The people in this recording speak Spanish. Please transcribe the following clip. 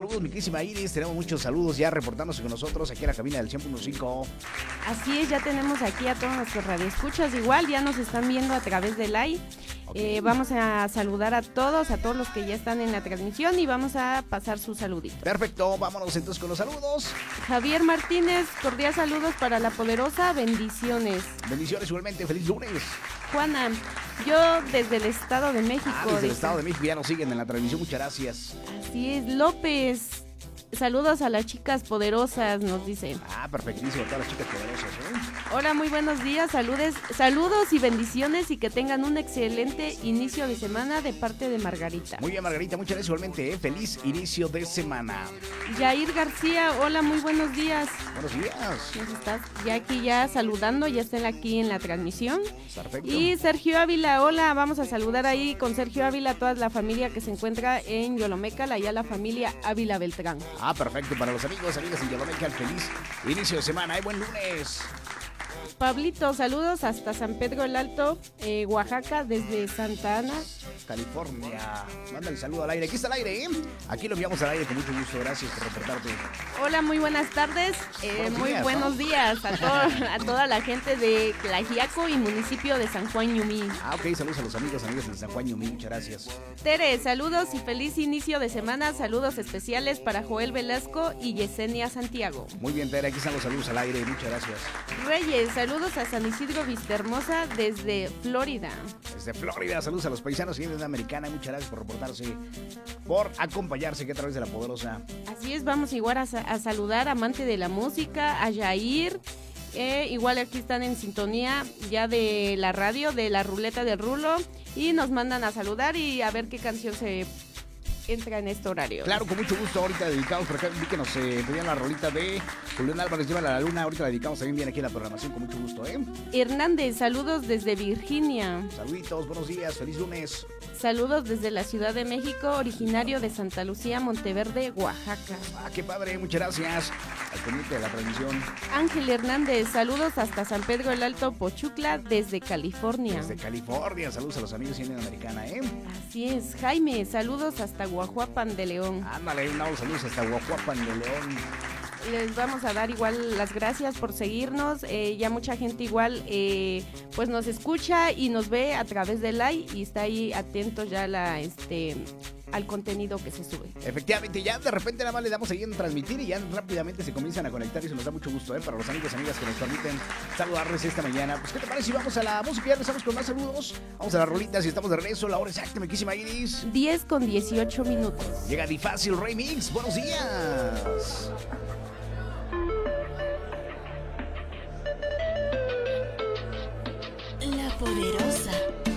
saludos, mi querísima Iris. Tenemos muchos saludos ya reportándose con nosotros aquí en la cabina del 100.5. Así es, ya tenemos aquí a todos nuestros radioescuchas. Igual ya nos están viendo a través de live. Okay. Vamos a saludar a todos los que ya están en la transmisión y vamos a pasar sus saluditos. Perfecto, vámonos entonces con los saludos. Javier Martínez, cordial saludos para la poderosa, bendiciones. Bendiciones igualmente, feliz lunes. Juana, yo desde el Estado de México. Desde el Estado de México ya nos siguen en la transmisión, muchas gracias. Así es, López. Saludos a las chicas poderosas, nos dicen. Perfectísimo, todas las chicas poderosas, ¿eh? Hola, muy buenos días, saludos y bendiciones y que tengan un excelente inicio de semana de parte de Margarita. Muy bien, Margarita, muchas gracias igualmente, ¿eh? Feliz inicio de semana. Yair García, hola, muy buenos días. Buenos días. ¿Cómo estás? Ya aquí ya saludando, ya están aquí en la transmisión. Perfecto. Y Sergio Ávila, hola, vamos a saludar ahí con Sergio Ávila a toda la familia que se encuentra en Yolomecal, allá la familia Ávila Beltrán. Perfecto, para los amigos, amigas en Yolomecal, feliz inicio de semana, buen lunes. Pablito, saludos hasta San Pedro el Alto, Oaxaca, desde Santa Ana, California. Manda el saludo al aire. Aquí está el aire, ¿eh? Aquí lo enviamos al aire con mucho gusto. Gracias por reportarte. Buenos días a toda la gente de Tlaxiaco y municipio de San Juan Ñumí. Ok, saludos a los amigos, amigas de San Juan Ñumí. Muchas gracias. Tere, saludos y feliz inicio de semana. Saludos especiales para Joel Velasco y Yesenia Santiago. Muy bien, Tere, aquí están los saludos al aire. Muchas gracias. Reyes, saludos a San Isidro Vistahermosa desde Florida. Desde Florida, saludos a los paisanos y de Americana. Muchas gracias por reportarse, por acompañarse aquí a través de la poderosa. Así es, vamos igual a saludar a amante de la música, a Yair. Igual aquí están en sintonía ya de la radio, de la ruleta del rulo, y nos mandan a saludar y a ver qué canción se entra en este horario. Claro, con mucho gusto. Ahorita dedicados, por acá vi que nos pedían la rolita de Julián Álvarez, Llévala a la Luna. Ahorita la dedicamos también bien aquí en la programación, con mucho gusto, ¿eh? Hernández, saludos desde Virginia. Saluditos, buenos días, feliz lunes. Saludos desde la Ciudad de México, originario de Santa Lucía, Monteverde, Oaxaca. Qué padre, muchas gracias. Al pendiente de la transmisión. Ángel Hernández, saludos hasta San Pedro el Alto, Pochutla, desde California. Desde California, saludos a los amigos en Americana, ¿eh? Así es, Jaime, saludos hasta Guajuapan de León. Ándale, saludos hasta Guajuapan de León. Les vamos a dar igual las gracias por seguirnos. Ya mucha gente igual pues nos escucha y nos ve a través de live y está ahí atentos ya al contenido que se sube. Efectivamente, ya de repente nada más le damos ahí en transmitir y ya rápidamente se comienzan a conectar y eso nos da mucho gusto, para los amigos y amigas que nos permiten saludarles esta mañana. Pues, ¿qué te parece si vamos a la música? Ya empezamos con más saludos. Vamos a las rolitas y estamos de regreso. La hora exacta, mi querísima Iris. 10:18. Llega Difácil Remix. Buenos días. La poderosa.